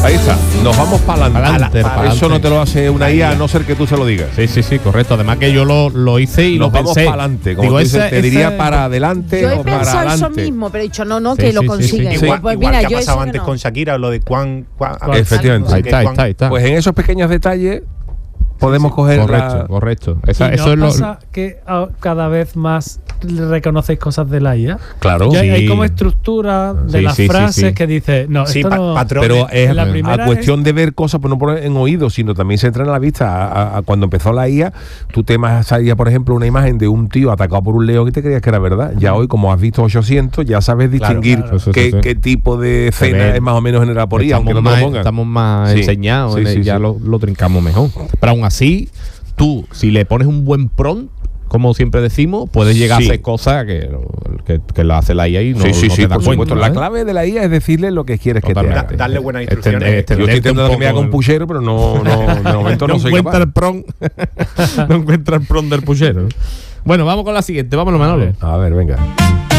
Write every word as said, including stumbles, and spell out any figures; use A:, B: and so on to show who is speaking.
A: Ahí está, nos vamos para adelante. Eso no te lo hace una I A, a no ser que tú se lo digas.
B: Sí, sí, sí, correcto. Además que yo lo, lo hice y
A: nos
B: lo
A: vamos
B: pensé.
A: para adelante. Como
B: Digo,
A: tú dices,
B: ese,
A: te diría
B: ese...
A: para adelante
C: yo he
A: o para
C: pensado
A: adelante.
C: eso mismo, pero he dicho, no, no,
B: Sí,
C: que
B: sí,
C: lo
B: sí,
C: consiguen.
B: sí.
C: Igual,
D: Igual,
C: pues
D: igual
C: mira,
D: que
C: yo
D: ha pasado
C: eso
D: antes
C: no.
D: con Shakira, lo de cuán... cuán
A: Efectivamente.
B: Ahí está, ahí está, ahí está.
A: Pues en esos pequeños detalles podemos
E: Sí,
A: coger
B: Correcto,
A: la...
B: correcto. Esa,
E: ¿Y
B: eso
E: no
B: es lo.
E: pasa que ah, cada vez más reconocéis cosas de la I A?
A: Claro.
E: Ya
B: Sí.
E: hay como estructura de
B: Sí,
E: las
B: sí, sí,
E: frases
B: sí.
E: que dice, no,
D: Sí,
E: esto
D: pa-
E: no...
D: patrones.
A: Pero es
E: La
A: a
E: primera
A: cuestión de ver cosas, pues no por en oídos, sino también se entra en la vista. A, a- a cuando empezó la I A, tú te más salía, por ejemplo, una imagen de un tío atacado por un león y te creías que era verdad. Ya hoy, como has visto ochocientos, ya sabes distinguir
E: claro.
B: Eso,
A: qué,
B: eso, sí.
A: qué tipo de
B: Se
A: escena
B: ve.
A: es más o menos generada por I A, aunque no
B: Estamos
A: te lo
B: más,
A: pongan.
B: estamos más
A: Sí,
B: enseñados,
A: sí,
B: en el-
A: sí,
B: ya
A: sí.
B: Lo, lo trincamos mejor. Pero aún así, tú, si le pones un buen prompt, como siempre decimos, puedes llegar
A: Sí.
B: a hacer cosas que, que, que lo hace la I A y no,
A: sí, sí,
B: no
A: sí,
B: te das
A: por
B: cuenta.
A: supuesto. La
B: ¿eh?
A: clave de la I A es decirle lo que quieres que te
B: Totalmente.
A: haga.
D: Da- darle buenas
B: Extender-
D: instrucciones.
A: Yo estoy
B: extenderte
A: intentando
B: un
A: que me haga
B: poco
A: un
B: el-
A: puchero, pero no, no, de momento no,
B: no
A: soy
B: encuentra
A: capaz.
B: el prompt. No encuentra el prompt del puchero. Bueno, vamos con la siguiente. Vámonos, Manolo.
A: A ver, venga.